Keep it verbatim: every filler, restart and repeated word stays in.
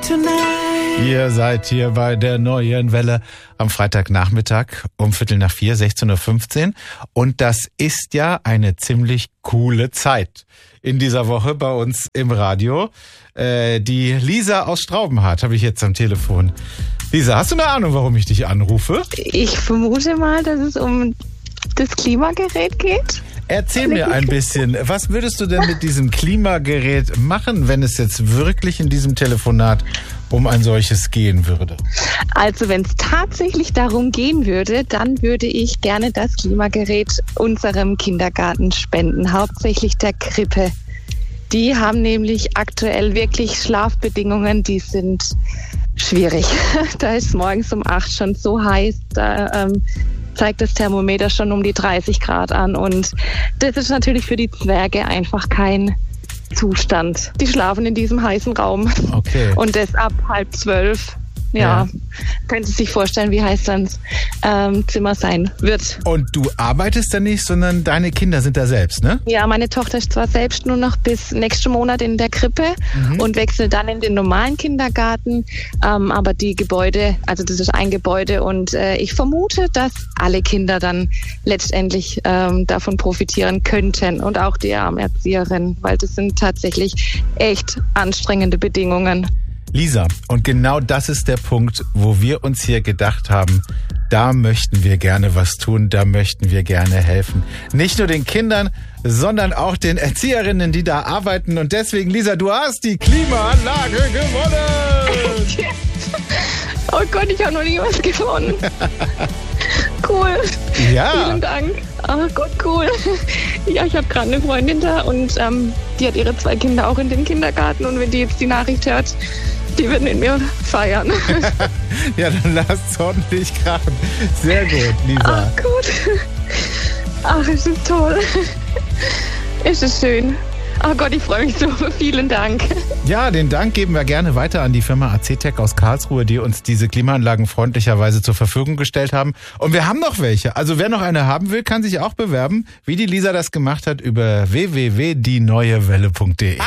Ihr seid hier bei der Neuen Welle am Freitagnachmittag um Viertel nach vier, sechzehn Uhr fünfzehn. Und das ist ja eine ziemlich coole Zeit in dieser Woche bei uns im Radio. Äh, die Lisa aus Straubenhardt habe ich jetzt am Telefon. Lisa, hast du eine Ahnung, warum ich dich anrufe? Ich vermute mal, dass es um das Klimagerät geht. Erzähl mir ein bisschen, was würdest du denn mit diesem Klimagerät machen, wenn es jetzt wirklich in diesem Telefonat um ein solches gehen würde? Also wenn es tatsächlich darum gehen würde, dann würde ich gerne das Klimagerät unserem Kindergarten spenden, hauptsächlich der Krippe. Die haben nämlich aktuell wirklich Schlafbedingungen, die sind schwierig. Da ist morgens um acht schon so heiß, da ähm, zeigt das Thermometer schon um die dreißig Grad an. Und das ist natürlich für die Zwerge einfach kein Zustand. Die schlafen in diesem heißen Raum. Okay. Und das ab halb zwölf. Ja, ja. Können Sie sich vorstellen, wie heiß dann ähm, Zimmer sein wird. Und du arbeitest da nicht, sondern deine Kinder sind da selbst, ne? Ja, meine Tochter ist zwar selbst nur noch bis nächsten Monat in der Krippe mhm. und wechselt dann in den normalen Kindergarten, ähm, aber die Gebäude, also das ist ein Gebäude und äh, ich vermute, dass alle Kinder dann letztendlich ähm, davon profitieren könnten und auch die Erzieherin, weil das sind tatsächlich echt anstrengende Bedingungen. Lisa, und genau das ist der Punkt, wo wir uns hier gedacht haben, da möchten wir gerne was tun, da möchten wir gerne helfen. Nicht nur den Kindern, sondern auch den Erzieherinnen, die da arbeiten. Und deswegen, Lisa, du hast die Klimaanlage gewonnen! Oh Gott, ich habe noch nie was gewonnen. Cool. Ja. Vielen Dank. Oh Gott, cool. Ja, ich habe gerade eine Freundin da und ähm, die hat ihre zwei Kinder auch in den Kindergarten. Und wenn die jetzt die Nachricht hört, die wird mit mir feiern. Ja, dann lasst ordentlich krachen. Sehr gut, Lisa. Ach, gut. Ach, es ist toll. Es ist schön. Oh Gott, ich freue mich so. Vielen Dank. Ja, den Dank geben wir gerne weiter an die Firma Acetec aus Karlsruhe, die uns diese Klimaanlagen freundlicherweise zur Verfügung gestellt haben. Und wir haben noch welche. Also wer noch eine haben will, kann sich auch bewerben, wie die Lisa das gemacht hat, über w w w punkt die neue welle punkt de.